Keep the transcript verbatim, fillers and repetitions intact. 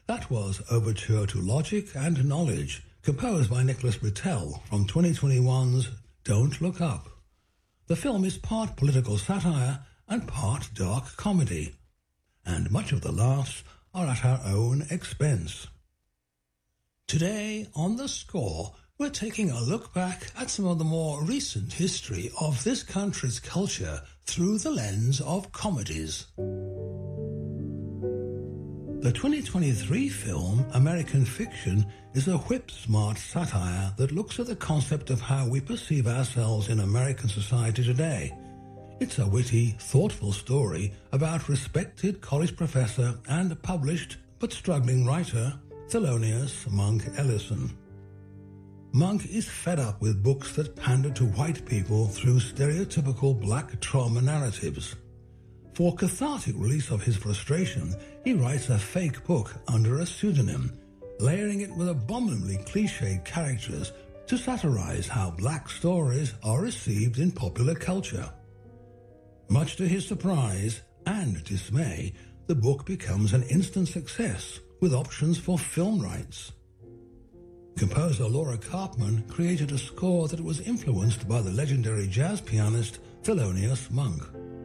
That was Overture to Logic and Knowledge, composed by Nicholas Britell from twenty twenty-one's Don't Look Up. The film is part political satire and part dark comedy, and much of the laughs are at our own expense. Today, on The Score, we're taking a look back at some of the more recent history of this country's culture through the lens of comedies. The twenty twenty-three film American Fiction is a whip-smart satire that looks at the concept of how we perceive ourselves in American society today. It's a witty, thoughtful story about respected college professor and published but struggling writer Thelonious Monk Ellison. Monk is fed up with books that pander to white people through stereotypical black trauma narratives. For cathartic release of his frustration, he writes a fake book under a pseudonym, layering it with abominably cliched characters to satirize how black stories are received in popular culture. Much to his surprise and dismay, the book becomes an instant success with options for film rights. Composer Laura Karpman created a score that was influenced by the legendary jazz pianist Thelonious Monk.